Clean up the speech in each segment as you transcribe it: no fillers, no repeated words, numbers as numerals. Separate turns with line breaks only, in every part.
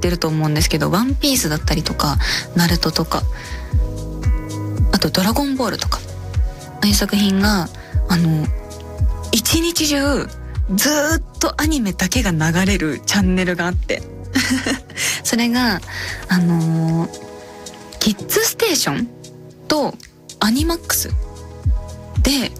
ってると思うんですけど、ワンピースだったりとかナルトとか、あとドラゴンボールとか、ああいう作品が一日中ずーっとアニメだけが流れるチャンネルがあってそれがキッズステーションとアニマックスで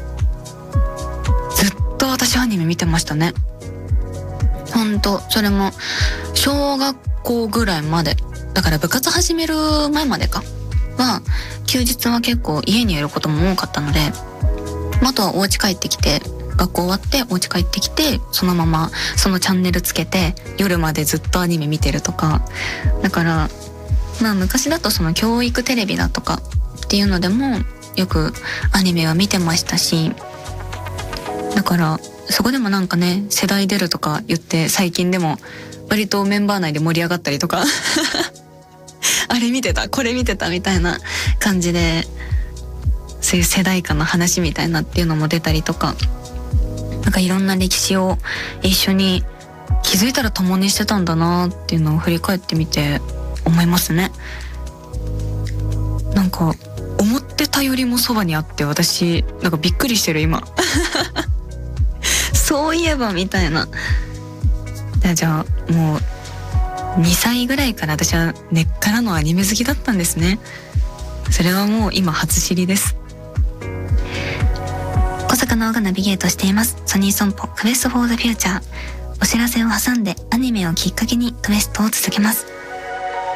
ずっと私アニメ見てましたね。ほんとそれも小学校ぐらいまでだから、部活始める前までかは休日は結構家にいることも多かったので、あとはお家帰ってきて、学校終わってお家帰ってきて、そのままそのチャンネルつけて夜までずっとアニメ見てるとか。だからまあ昔だとその教育テレビだとかっていうのでもよくアニメは見てましたし、だからそこでもなんかね、世代出るとか言って最近でも割とメンバー内で盛り上がったりとかあれ見てたこれ見てたみたいな感じで、そういう世代間の話みたいなっていうのも出たりとか、なんかいろんな歴史を一緒に気づいたら共にしてたんだなっていうのを振り返ってみて思いますね。なんか思ってたよりもそばにあって、私なんかびっくりしてる今そういえばみたいな。じゃあもう2歳ぐらいから私は根っからのアニメ好きだったんですね。それはもう今初知りです。小坂直がナビゲートしていますソニーソンポクエストフォーザフューチャー。お知らせを挟んでアニメをきっかけにクエストを続けます。